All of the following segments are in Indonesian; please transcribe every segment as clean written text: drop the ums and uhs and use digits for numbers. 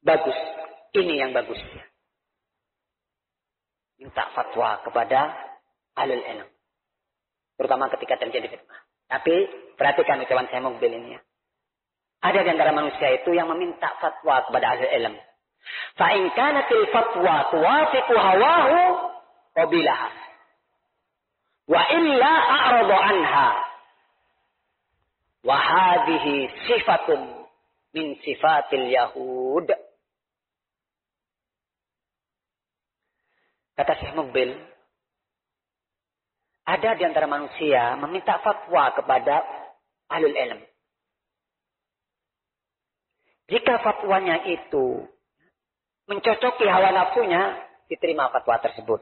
bagus. Ini yang bagus. Minta fatwa kepada ahlul ilm. Terutama ketika terjadi fitnah. Tapi perhatikan ucapan saya Mukbil ini ya. Ada di antara manusia itu yang meminta fatwa kepada ahlul ilm. Fa in kanatil fatwa tuwafiqu hawahu qabilaha. Wa illa a'rada anha. Wa hadhihi sifatun min sifatil yahud. Kata Syekh Mukbil, ada di antara manusia meminta fatwa kepada ahlul ilm. Jika fatwanya itu mencocoki hawa nafsunya, diterima fatwa tersebut.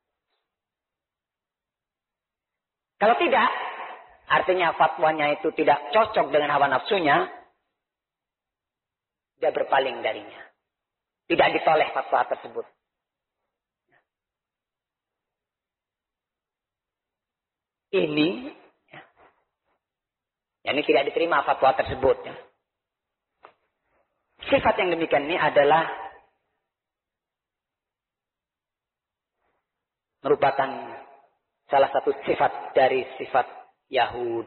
Kalau tidak, artinya fatwanya itu tidak cocok dengan hawa nafsunya, dia berpaling darinya. Tidak ditoleh fatwa tersebut. Ini tidak diterima fatwa tersebut. Ya. Sifat yang demikian ini adalah merupakan salah satu sifat dari sifat Yahud.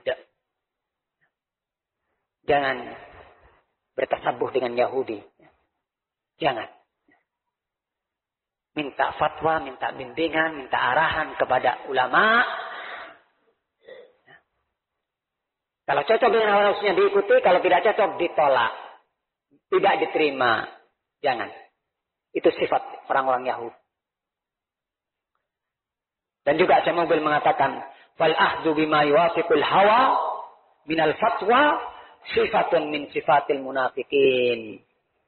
Jangan bertasabuh dengan Yahudi. Jangan. Minta fatwa, minta bimbingan, minta arahan kepada ulama. Kalau cocok dengan hawa nafsunya diikuti, kalau tidak cocok ditolak. Tidak diterima. Jangan. Itu sifat orang-orang Yahudi. Dan juga Syekh Mukbil mengatakan, "Fal ahdu bima yuwafiqul hawa minal fatwa sifatun min sifatil munafiqin."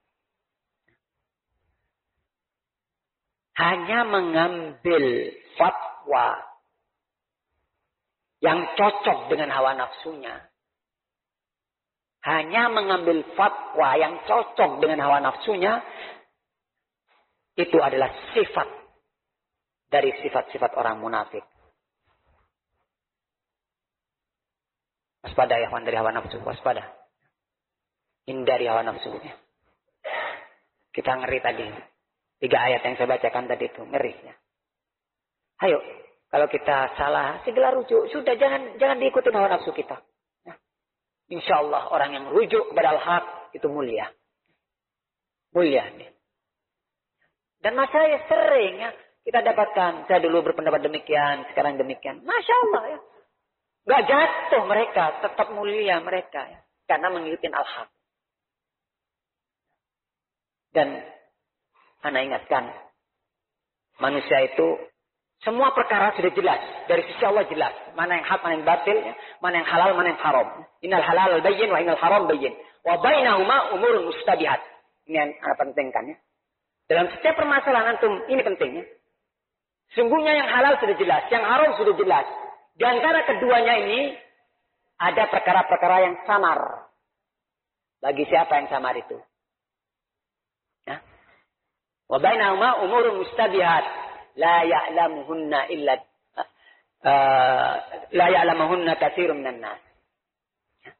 Hanya mengambil fatwa yang cocok dengan hawa nafsunya. Hanya mengambil fatwa yang cocok dengan hawa nafsunya. Itu adalah sifat dari sifat-sifat orang munafik. Waspada ya dari hawa nafsu. Waspada. Hindari hawa nafsu. Kita ngeri tadi. 3 ayat yang saya bacakan tadi itu. Ngeri. Ya. Ayo. Kalau kita salah, segera rujuk. Sudah jangan diikuti hawa nafsu kita. Ya. Insya Allah orang yang rujuk kepada al-haq itu mulia. Mulia. Ya. Dan masalah sering ya. Kita dapatkan, saya dulu berpendapat demikian, sekarang demikian. Masya Allah ya. Gak jatuh mereka, tetap mulia mereka. Ya. Karena mengikuti al-haq. Dan, Anda ingatkan, manusia itu, semua perkara sudah jelas. Dari sisi Allah jelas. Mana yang hak, mana yang batil, ya. Mana yang halal, mana yang haram. Innal halal bayyin wa innal haram bayyin. Wa bainahuma umurun mustabihat. Ini yang Anda pentingkan ya. Dalam setiap permasalahan antum, ini penting ya. Sungguhnya yang halal sudah jelas, yang haram sudah jelas. Di antara keduanya ini ada perkara-perkara yang samar. Bagi siapa yang samar itu? Ya. Wa bainahuma umurun mustabihat la ya'lamuhunna illa la ya'lamuhunna katsirun minan nas. Ya.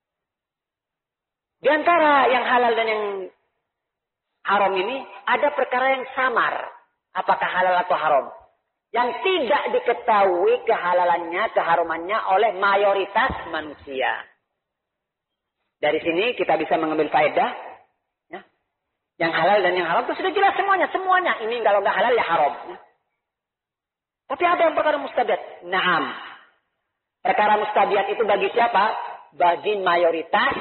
Di antara yang halal dan yang haram ini ada perkara yang samar. Apakah halal atau haram? Yang tidak diketahui kehalalannya, keharumannya oleh mayoritas manusia. Dari sini kita bisa mengambil faedah. Ya. Yang halal dan yang haram itu sudah jelas semuanya. Semuanya. Ini kalau nggak halal ya haram. Ya. Tapi ada yang perkara mustabiat. Naam. Perkara mustabiat itu bagi siapa? Bagi mayoritas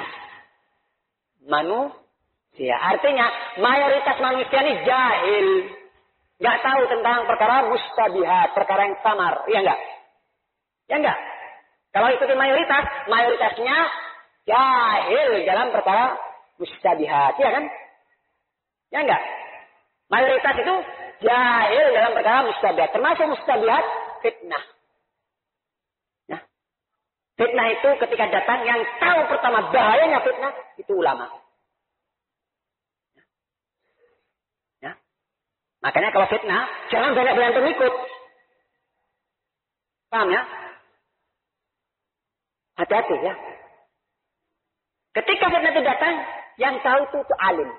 manusia. Artinya mayoritas manusia ini jahil. Gak tahu tentang perkara mustabihat, perkara yang samar, iya enggak? Ya enggak? Kalau ikuti mayoritas, mayoritasnya jahil dalam perkara mustabihat, iya kan? Ya enggak? Mayoritas itu jahil dalam perkara mustabihat, termasuk mustabihat fitnah. Ya. Fitnah itu ketika datang yang tahu pertama bahayanya fitnah itu ulama. Makanya kalau fitnah, jangan banyak pengikut. Paham ya? Hati-hati ya. Ketika fitnah itu datang, yang tahu itu alim.